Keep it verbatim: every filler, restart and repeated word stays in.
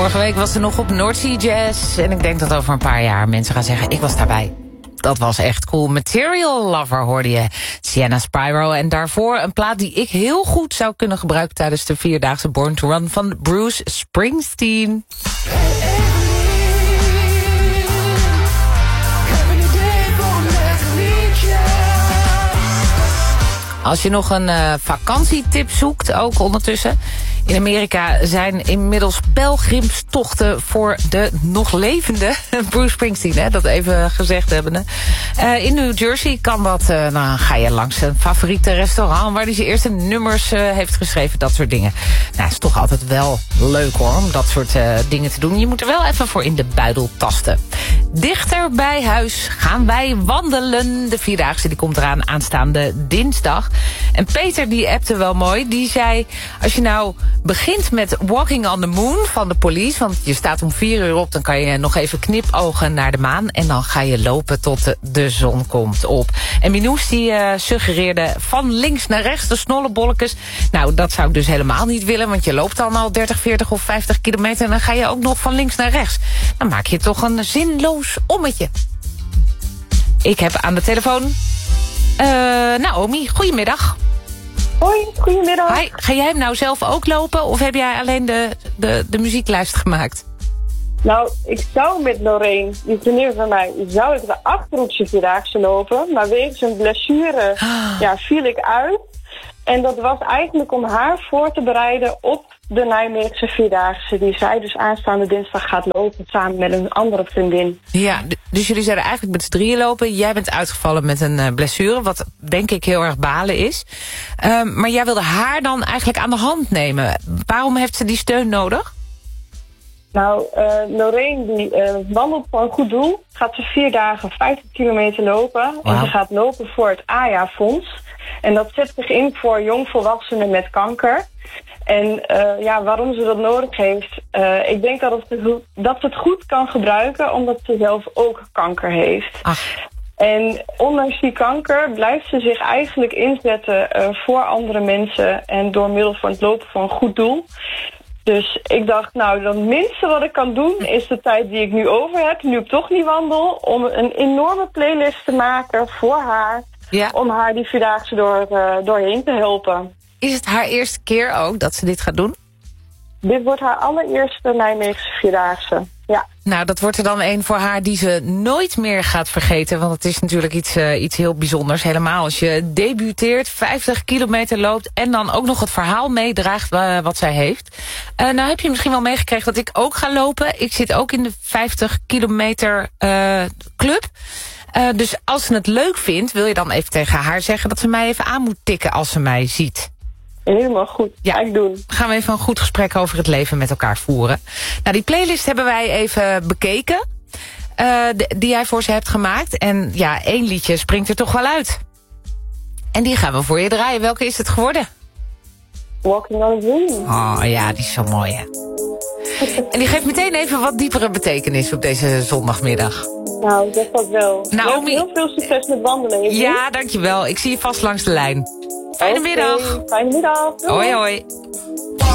Vorige week was ze nog op North Sea Jazz. En ik denk dat over een paar jaar mensen gaan zeggen, ik was daarbij. Dat was echt cool. Material Lover hoorde je. Sienna Spyro. En daarvoor een plaat die ik heel goed zou kunnen gebruiken tijdens de vierdaagse Born to Run van Bruce Springsteen. Als je nog een uh, vakantietip zoekt, ook ondertussen. In Amerika zijn inmiddels pelgrimstochten voor de nog levende Bruce Springsteen, hè, dat even gezegd hebbende. Uh, in New Jersey kan dat, uh, nou ga je langs een favoriete restaurant waar hij zijn eerste nummers uh, heeft geschreven, dat soort dingen. Nou, het is toch altijd wel leuk hoor, om dat soort uh, dingen te doen. Je moet er wel even voor in de buidel tasten. Dichter bij huis gaan wij wandelen. De Vierdaagse die komt eraan aanstaande dinsdag. En Peter die appte wel mooi, die zei, als je nou begint met Walking on the Moon van de Police, want je staat om vier uur op, dan kan je nog even knipogen naar de maan en dan ga je lopen tot de, de zon komt op. En Minous die uh, suggereerde van links naar rechts, de snollebolletjes. Nou, dat zou ik dus helemaal niet willen, want je loopt dan al dertig, veertig of vijftig kilometer en dan ga je ook nog van links naar rechts. Dan maak je toch een zinloos ommetje. Ik heb aan de telefoon uh, Naomi, goedemiddag. Hoi, goedemiddag. Hi, ga jij hem nou zelf ook lopen of heb jij alleen de, de, de muzieklijst gemaakt? Nou, ik zou met Lorraine, die vriendin van mij, zou ik de Achterhoekse Vierdaagse lopen. Maar wegens een blessure ah. ja, viel ik uit. En dat was eigenlijk om haar voor te bereiden op de Nijmeegse Vierdaagse. Die zij dus aanstaande dinsdag gaat lopen samen met een andere vriendin. Ja, dus jullie zouden eigenlijk met z'n drieën lopen. Jij bent uitgevallen met een uh, blessure, wat denk ik heel erg balen is. Um, maar jij wilde haar dan eigenlijk aan de hand nemen. Waarom heeft ze die steun nodig? Nou, uh, Lorraine die uh, wandelt voor een goed doel. Gaat ze vier dagen vijftig kilometer lopen. Wow. En ze gaat lopen voor het A J A-fonds. En dat zet zich in voor jongvolwassenen met kanker. En uh, ja, waarom ze dat nodig heeft, uh, ik denk dat, het, dat ze het goed kan gebruiken, omdat ze zelf ook kanker heeft. Ach. En ondanks die kanker blijft ze zich eigenlijk inzetten uh, voor andere mensen en door middel van het lopen voor een goed doel. Dus ik dacht, nou, het minste wat ik kan doen is de tijd die ik nu over heb, nu ik toch niet wandel, om een enorme playlist te maken voor haar. Ja. Om haar die Vierdaagse door, uh, doorheen te helpen. Is het haar eerste keer ook dat ze dit gaat doen? Dit wordt haar allereerste Nijmeegse Vierdaagse, ja. Nou, dat wordt er dan een voor haar die ze nooit meer gaat vergeten. Want het is natuurlijk iets, uh, iets heel bijzonders. Helemaal als je debuteert, vijftig kilometer loopt en dan ook nog het verhaal meedraagt uh, wat zij heeft. Uh, nou heb je misschien wel meegekregen dat ik ook ga lopen. Ik zit ook in de vijftig kilometer uh, club. Uh, dus als ze het leuk vindt, wil je dan even tegen haar zeggen dat ze mij even aan moet tikken als ze mij ziet. Helemaal goed, ja, ga ik doen. Gaan we even een goed gesprek over het leven met elkaar voeren. Nou, die playlist hebben wij even bekeken, uh, die jij voor ze hebt gemaakt. En ja, één liedje springt er toch wel uit. En die gaan we voor je draaien. Welke is het geworden? Walking on a Dream. Oh ja, die is zo mooi, hè. En die geeft meteen even wat diepere betekenis op deze zondagmiddag. Nou, dat was wel. Naomi, heel veel succes met wandelen. Even. Ja, dankjewel. Ik zie je vast langs de lijn. Fijne okay, middag. Fijne middag. Doei. Hoi, hoi.